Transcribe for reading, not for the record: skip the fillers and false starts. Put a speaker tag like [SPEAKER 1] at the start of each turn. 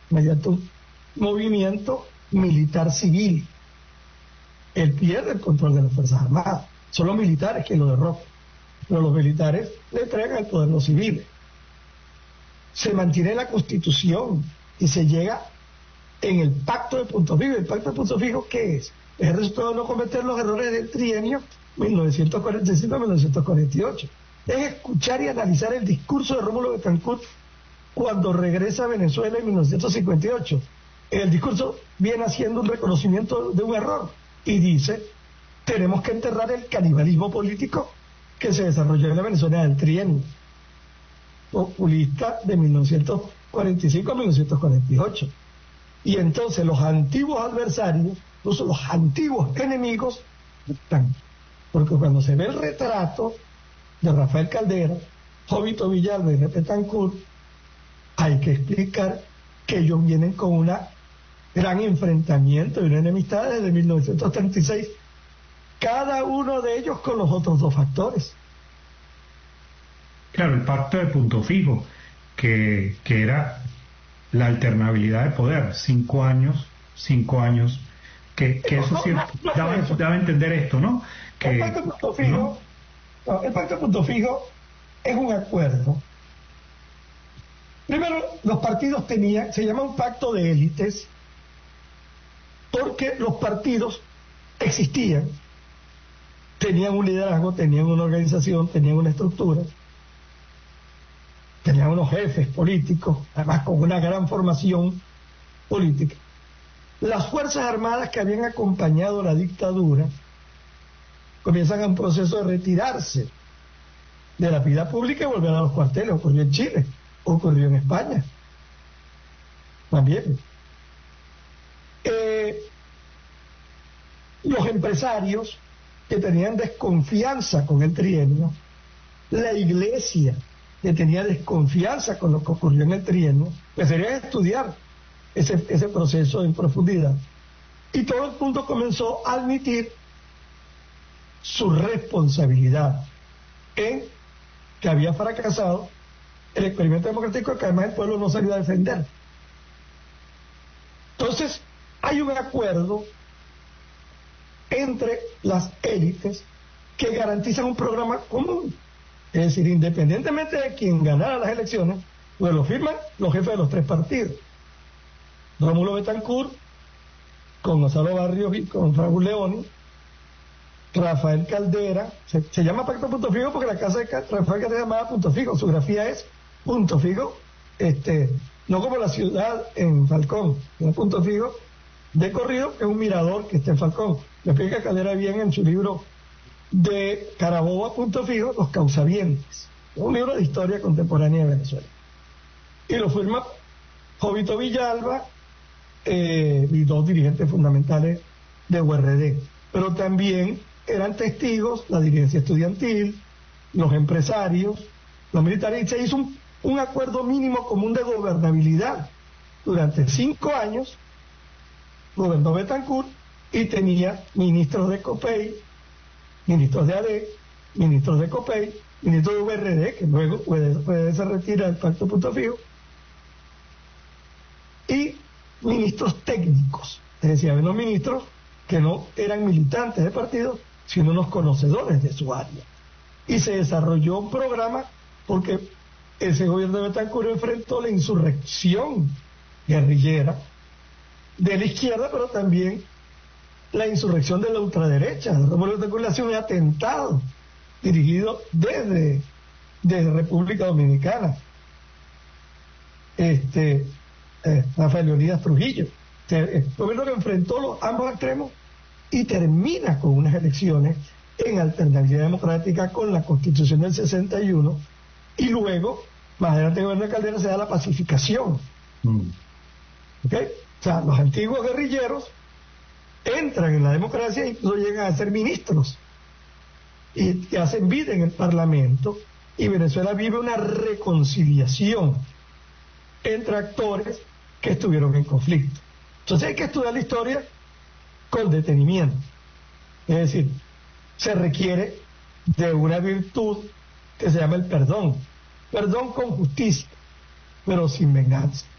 [SPEAKER 1] mediante un movimiento militar civil. Él pierde el control de las Fuerzas Armadas. Son los militares que lo derrocan, pero los militares le entregan el poder a los civiles. Se mantiene la Constitución y se llega en el Pacto de Punto Fijo. ¿El Pacto de Punto Fijo qué es? Es el resultado de no cometer los errores del trienio 1945-1948. Es escuchar y analizar el discurso de Rómulo Betancourt cuando regresa a Venezuela en 1958. El discurso viene haciendo un reconocimiento de un error y dice: tenemos que enterrar el canibalismo político que se desarrolló en la Venezuela del trienio populista de 1945 a 1948. Y entonces los antiguos adversarios, incluso los antiguos enemigos, están. Porque cuando se ve el retrato de Rafael Caldera, Jovito Villalba y Betancourt, hay que explicar que ellos vienen con un gran enfrentamiento y una enemistad desde 1936, cada uno de ellos con los otros dos factores.
[SPEAKER 2] Claro, el pacto de Punto Fijo, que era la alternabilidad de poder, 5 años, que eso sí daba a entender esto, ¿no? Que,
[SPEAKER 1] el pacto de Punto Fijo, el pacto de Punto Fijo es un acuerdo. Primero, los partidos tenían, se llama un pacto de élites, porque los partidos existían, tenían un liderazgo, tenían una organización, tenían una estructura, tenían unos jefes políticos, además con una gran formación política. Las Fuerzas Armadas que habían acompañado la dictadura comienzan un proceso de retirarse de la vida pública y volver a los cuarteles. Ocurrió en Chile, ocurrió en España también. Los empresarios que tenían desconfianza con el trienio, la iglesia que tenía desconfianza con lo que ocurrió en el trienio, empezarían a estudiar ese proceso en profundidad. Y todo el mundo comenzó a admitir su responsabilidad en que había fracasado el experimento democrático, que además el pueblo no salió a defender. Entonces, hay un acuerdo entre las élites que garantizan un programa común. Es decir, independientemente de quien ganara las elecciones, pues lo firman los jefes de los tres partidos. Rómulo Betancourt, con Gonzalo Barrios y con Raúl Leoni, Rafael Caldera, se llama Pacto Punto Fijo porque la casa de Rafael Caldera se llamaba Punto Fijo, su grafía es Punto Fijo, no como la ciudad en Falcón, es Punto Fijo de corrido, que es un mirador que está en Falcón. Le explica Caldera bien en su libro de Carabobo a Punto Fijo, Los Causavientes, es un libro de historia contemporánea de Venezuela. Y lo firma Jovito Villalba y dos dirigentes fundamentales de URD, pero también eran testigos la dirigencia estudiantil, los empresarios, los militares, y se hizo un acuerdo mínimo común de gobernabilidad. Durante 5 años gobernó Betancourt y tenía ministros de COPEI, ministros de AD, ministros de COPEI, ministros de URD, que luego puede se retira del Pacto Punto Fijo, y ministros técnicos, es decir, había unos ministros que no eran militantes de partido, sino unos conocedores de su área. Y se desarrolló un programa porque ese gobierno de Betancourt enfrentó la insurrección guerrillera de la izquierda, pero también la insurrección de la ultraderecha. Rómulo Betancourt le hace un atentado dirigido desde República Dominicana. Rafael Leonidas Trujillo. El gobierno que enfrentó ambos extremos y termina con unas elecciones en alternabilidad democrática con la Constitución del 61, y luego, más adelante, el gobierno de Caldera se da la pacificación. ¿Okay? O sea, los antiguos guerrilleros entran en la democracia y no llegan a ser ministros y hacen vida en el Parlamento, y Venezuela vive una reconciliación entre actores que estuvieron en conflicto. Entonces hay que estudiar la historia con detenimiento. Es decir, se requiere de una virtud que se llama el perdón. Perdón con justicia, pero sin venganza.